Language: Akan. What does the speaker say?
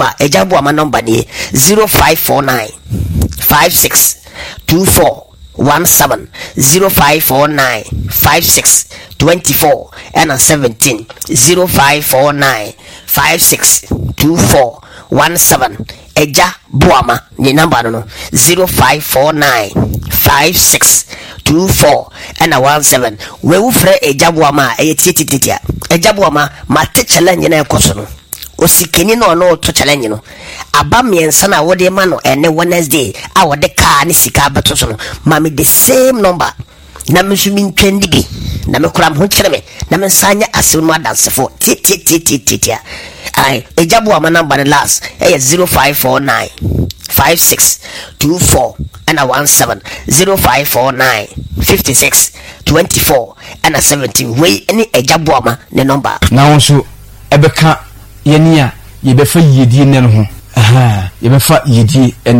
ba ejabu ama number ni 0549 56 24 17 0549 56 24 and 17 0549 56 24 17 eja buama ni number no 0549 56 24 and 17 we wu frɛ eja buama etititia eja buama mate challenge na ekoso no osikeni no to challenge no aba miensa na wode ma no ene Wednesday a wode car ni sika beto so no mami the same number na msumi ntwendi bi na mekura ho kyerɛ me na mensanya asemu adansefo titia ai ejabu ama number last 0549 56 24 and 17 0549 56 24 and 17 we any ejabu ama ne number na wonso ebeka yenia yebefa yedie ne no ho yebefa yedie